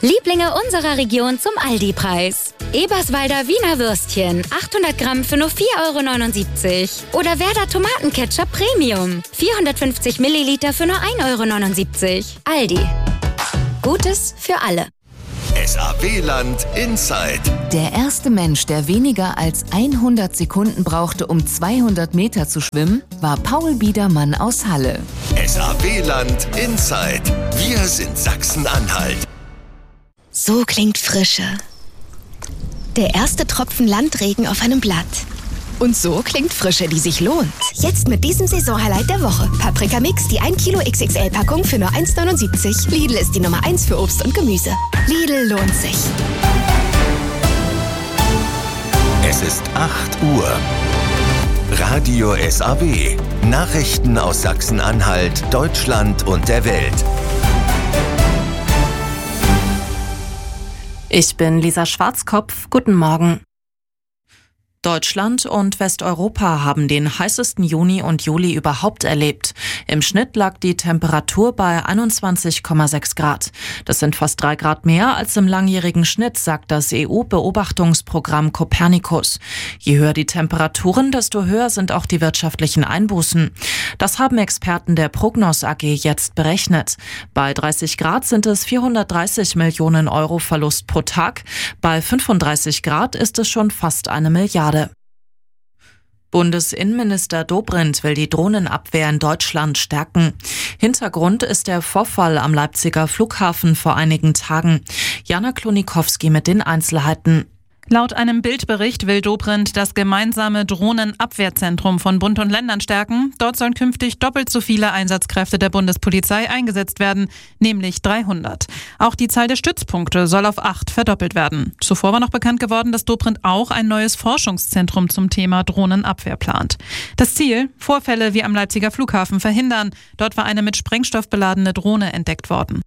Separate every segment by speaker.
Speaker 1: Lieblinge unserer Region zum Aldi-Preis. Eberswalder Wiener Würstchen, 800 Gramm für nur 4,79 € Oder Werder Tomatenketchup Premium, 450 Milliliter für nur 1,79 €. Aldi. Gutes für alle.
Speaker 2: SAW-Land Inside.
Speaker 3: Der erste Mensch, der weniger als 100 Sekunden brauchte, um 200 Meter zu schwimmen, war Paul Biedermann aus Halle.
Speaker 2: SAW-Land Inside. Wir sind Sachsen-Anhalt.
Speaker 4: So klingt Frische. Der erste Tropfen Landregen auf einem Blatt. Und so klingt Frische, die sich lohnt. Jetzt mit diesem Saisonhighlight der Woche. Paprika Mix, die 1 Kilo XXL-Packung für nur 1,79 €. Lidl ist die Nummer 1 für Obst und Gemüse. Lidl lohnt sich.
Speaker 2: Es ist 8 Uhr. Radio SAW. Nachrichten aus Sachsen-Anhalt, Deutschland und der Welt.
Speaker 5: Ich bin Lisa Schwarzkopf. Guten Morgen. Deutschland und Westeuropa haben den heißesten Juni und Juli überhaupt erlebt. Im Schnitt lag die Temperatur bei 21,6 Grad. Das sind fast 3 Grad mehr als im langjährigen Schnitt, sagt das EU-Beobachtungsprogramm Copernicus. Je höher die Temperaturen, desto höher sind auch die wirtschaftlichen Einbußen. Das haben Experten der Prognos AG jetzt berechnet. Bei 30 Grad sind es 430 Millionen € Verlust pro Tag. Bei 35 Grad ist es schon fast 1 Milliarde. Bundesinnenminister Dobrindt will die Drohnenabwehr in Deutschland stärken. Hintergrund ist der Vorfall am Leipziger Flughafen vor einigen Tagen. Jana Klonikowski mit den Einzelheiten.
Speaker 6: Laut einem Bildbericht will Dobrindt das gemeinsame Drohnenabwehrzentrum von Bund und Ländern stärken. Dort sollen künftig doppelt so viele Einsatzkräfte der Bundespolizei eingesetzt werden, nämlich 300. Auch die Zahl der Stützpunkte soll auf 8 verdoppelt werden. Zuvor war noch bekannt geworden, dass Dobrindt auch ein neues Forschungszentrum zum Thema Drohnenabwehr plant. Das Ziel: Vorfälle wie am Leipziger Flughafen verhindern. Dort war eine mit Sprengstoff beladene Drohne entdeckt worden.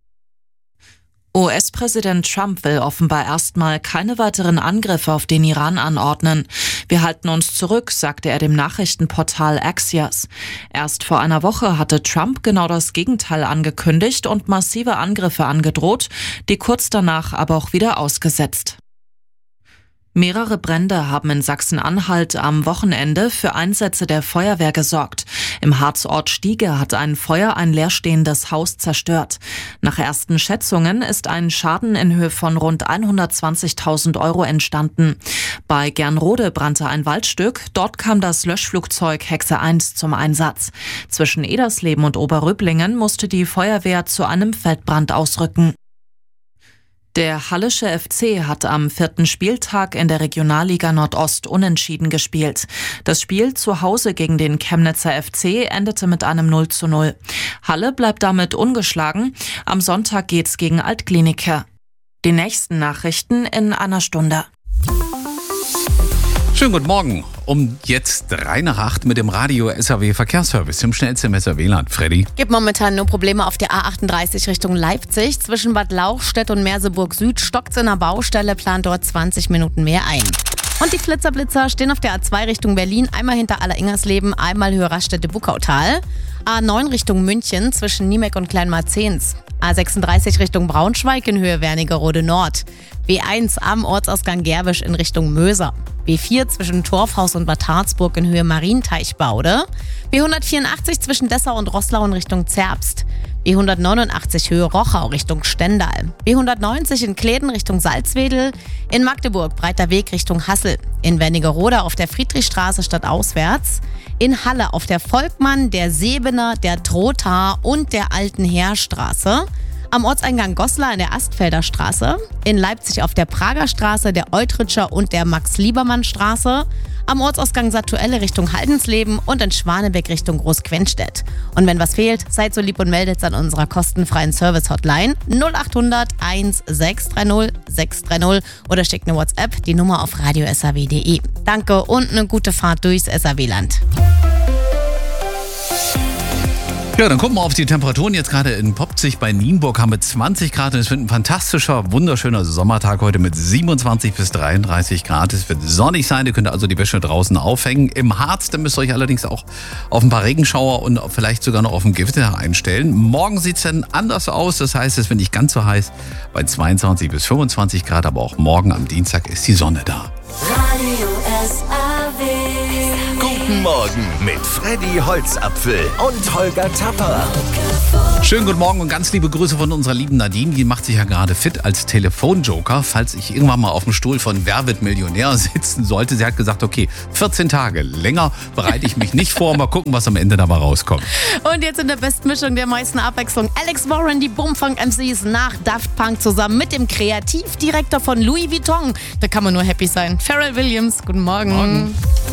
Speaker 5: US-Präsident Trump will offenbar erstmal keine weiteren Angriffe auf den Iran anordnen. Wir halten uns zurück, sagte er dem Nachrichtenportal Axios. Erst vor einer Woche hatte Trump genau das Gegenteil angekündigt und massive Angriffe angedroht, die kurz danach aber auch wieder ausgesetzt. Mehrere Brände haben in Sachsen-Anhalt am Wochenende für Einsätze der Feuerwehr gesorgt. Im Harzort Stiege hat ein Feuer ein leerstehendes Haus zerstört. Nach ersten Schätzungen ist ein Schaden in Höhe von rund 120.000 € entstanden. Bei Gernrode brannte ein Waldstück. Dort kam das Löschflugzeug Hexe 1 zum Einsatz. Zwischen Edersleben und Oberröblingen musste die Feuerwehr zu einem Feldbrand ausrücken. Der Hallische FC hat am 4. Spieltag in der Regionalliga Nordost unentschieden gespielt. Das Spiel zu Hause gegen den Chemnitzer FC endete mit einem 0:0. Halle bleibt damit ungeschlagen. Am Sonntag geht's gegen Altkliniker. Die nächsten Nachrichten in einer Stunde.
Speaker 7: Schönen guten Morgen. Um jetzt 7:03 mit dem Radio SAW Verkehrsservice im schnellsten SAW-Land. Freddy.
Speaker 8: Gibt momentan nur Probleme auf der A38 Richtung Leipzig. Zwischen Bad Lauchstädt und Merseburg Süd stockt's in der Baustelle, plant dort 20 Minuten mehr ein. Und die Flitzer-Blitzer stehen auf der A2 Richtung Berlin, einmal hinter Aller-Ingersleben, einmal Höhe Raststätte-Buckautal. A9 Richtung München zwischen Niemek und Kleinmarzens. A36 Richtung Braunschweig in Höhe Wernigerode Nord. B1 am Ortsausgang Gerwisch in Richtung Möser. B4 zwischen Torfhaus und Bad Harzburg in Höhe Marienteichbaude. B184 zwischen Dessau und Roßlau in Richtung Zerbst. B189 Höhe Rochau Richtung Stendal. B190 in Kläden Richtung Salzwedel. In Magdeburg breiter Weg Richtung Hassel. In Wernigerode auf der Friedrichstraße stadtauswärts. In Halle auf der Volkmann, der Sebener, der Trotha und der Alten Heerstraße. Am Ortseingang Goslar in der Astfelder Straße. In Leipzig auf der Prager Straße, der Eutritscher und der Max-Liebermann-Straße. Am Ortsausgang Satuelle Richtung Haldensleben und in Schwanebeck Richtung Großquenstedt. Und wenn was fehlt, seid so lieb und meldet es an unserer kostenfreien Service-Hotline 0800 1630 630 oder schickt eine WhatsApp, die Nummer auf radio.saw.de. Danke und eine gute Fahrt durchs SAW-Land.
Speaker 7: Ja, dann gucken wir auf die Temperaturen. Jetzt gerade in Popzig bei Nienburg haben wir 20 Grad. Und es wird ein fantastischer, wunderschöner Sommertag heute mit 27 bis 33 Grad. Es wird sonnig sein. Ihr könnt also die Wäsche draußen aufhängen. Im Harz, da müsst ihr euch allerdings auch auf ein paar Regenschauer und vielleicht sogar noch auf ein Gewitter einstellen. Morgen sieht es dann anders aus. Das heißt, es wird nicht ganz so heiß bei 22 bis 25 Grad. Aber auch morgen am Dienstag ist die Sonne da.
Speaker 2: Radio SAW. Guten Morgen mit Freddy Holzapfel und Holger Tapper.
Speaker 7: Schönen guten Morgen und ganz liebe Grüße von unserer lieben Nadine. Die macht sich ja gerade fit als Telefonjoker, falls ich irgendwann mal auf dem Stuhl von Wer wird Millionär sitzen sollte. Sie hat gesagt, okay, 14 Tage länger bereite ich mich nicht vor. Mal gucken, was am Ende dabei rauskommt.
Speaker 8: Und jetzt in der Bestmischung der meisten Abwechslung Alex Warren, die Bumfunk-MCs nach Daft Punk zusammen mit dem Kreativdirektor von Louis Vuitton. Da kann man nur happy sein. Pharrell Williams, guten Morgen.